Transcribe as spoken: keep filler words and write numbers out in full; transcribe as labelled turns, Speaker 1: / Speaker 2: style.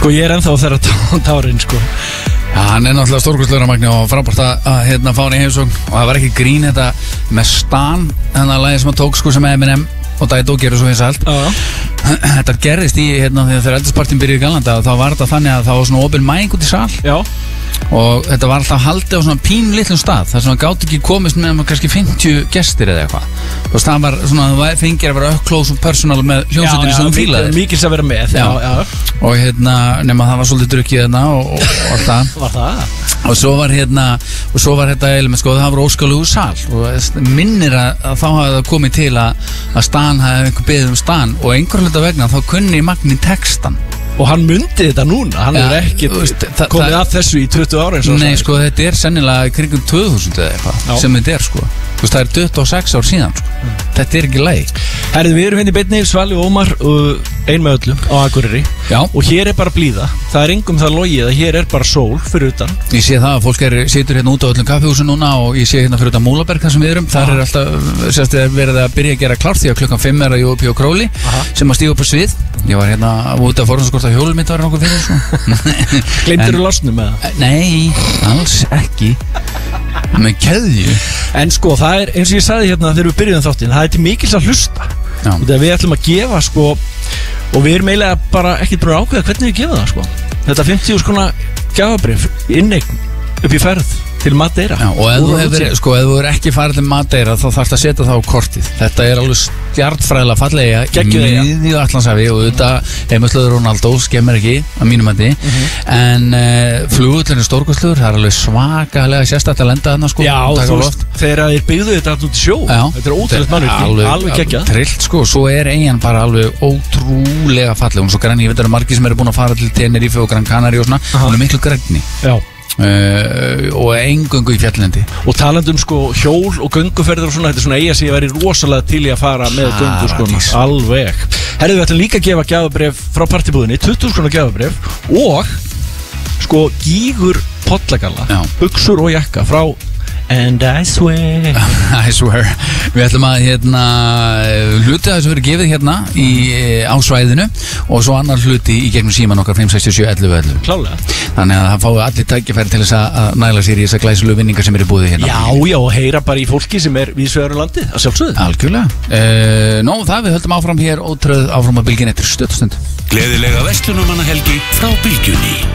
Speaker 1: Sko ég er ennþá þeirra tárin sko.
Speaker 2: Já, hann er náttúrulega stórkostlegur Magni og frábært að, að hérna fá hann í heimsókn og það var ekki grín þetta með Stan, þannig að lagið sem hann tók sko sem Eminem og Dædó gerur svo hins allt. Þetta gerðist í hérna þegar eldispartin byrjuði í Galanda og þá var þetta þannig að það var svona opin mæng út í sal. Já. Og þetta var alltaf haldið á svona pínu litlum stað þar sem það gátt ekki komist með kannski fimmtíu gestir eða eitthvað. Þú veist, það var svona að það fengir að vera up close og personal með hljómsveitinni sem þú fílaðir.
Speaker 1: Mikils að vera með. Já, já.
Speaker 2: Og hérna, nema það var svolítið drukkið hérna og, og, og allt það.
Speaker 1: Var það?
Speaker 2: Og svo var hérna, og svo var þetta element, sko, það var óskalugu sal og minnir að, að þá hafði það komið til að, að Stan hafði einhver beðið um Stan og einhver hluta vegna þá kunni Magni textan.
Speaker 1: Og hann myndi þetta núna, hann er ekki komið að þessu í tuttugu ára eins og
Speaker 2: Nei, sko, þetta er sennilega kringum tvö þúsund eða eitthvað sem þetta er, sko. Þú veist, það er tuttugu og sex ár síðan, sko. Þetta er ekki læg.
Speaker 1: Herðu, við erum hérna í beinni, Svali og Ómar uh, ein með öllu á Akureyri. Já. Og hér er bara blíða. Það er engum það logið að hér er bara sól fyrir utan.
Speaker 2: Ég sé það að fólk er, situr hérna út á öllum kaffihúsum núna og ég sé hérna fyrir utan Múlaberg þar sem við erum. Þar er alltaf, sérst, verið að byrja að gera klárt því að klukkan fimm er að ég uppi á Króli sem að stíga upp á svið. Ég var hérna út af forðanskort að hjólum mitt var nokkuð fyrir svo.
Speaker 1: Gleymdirðu losnum með það?
Speaker 2: Nei, alls ekki. Með keðju.
Speaker 1: En sko, það er eins og ég sagði hérna þegar við byrjuðum þáttinn, það er til mikils að hlusta. Þegar við ætlum að gefa sko, og við erum eiginlega bara ekkert búin að ákveða hvernig við gefa það sko. Þetta fimmtíu skona gjafabréf inneign upp í ferð til Madeira.
Speaker 2: Já, og ef þú hefur, sko, ef þú er ekki farið til Madeira þá þarfst að setja það á kortið. Þetta er alveg stjarnfræðilega fallega í miðju Atlantshafi og þetta heimauslöður Ronaldo skemmir ekki að mínum mati. Mm -hmm. En uh, flugvöllurinn er stórkostlegur, það er alveg svakalega sérstætt að lenda þarna sko.
Speaker 1: Já, þú veist, þegar þeir byggðu þetta út í sjó. Já, þetta er ótrúlega mannvirki, alveg, alveg geggjað.
Speaker 2: Trillt sko, svo er eigin bara alveg ótrúlega falleg. Hún svo grann, ég veit að það eru margir sem eru búin að fara til Tenerife og Gran Canaria og svona, hún er miklu grænni. Já. Uh, og engöngu í fjalllendi.
Speaker 1: Og talandum sko hjól og gönguferðir og svona, þetta er svona eiga sem ég væri rosalega til í að fara með göngu sko, alveg. Herðu, við ætlum líka að gefa gjafabréf frá partibúðinni, tuttugu skona gjafabréf og sko gígur pollagalla, buxur og jakka frá And I swear
Speaker 2: I swear Við ætlum að hérna hluti að þessu verið gefið hérna í, á svæðinu og svo annar hluti í gegnum síman okkar fimm sex sjö ellefu ellefu.
Speaker 1: Klálega.
Speaker 2: Þannig að það fái allir tækifæri til þess að næla sér í þessar glæsilegu vinningar sem eru búið hérna.
Speaker 1: Já, já, og heyra bara í fólki sem er víðsvegar um landið, að sjálfsögðu.
Speaker 2: Algjörlega. uh, Nó, það við höldum áfram hér ótröð áfram að bylgin eftir stöttstund.
Speaker 3: Gleðilega verslunarmannahelgi frá Bylgjunni.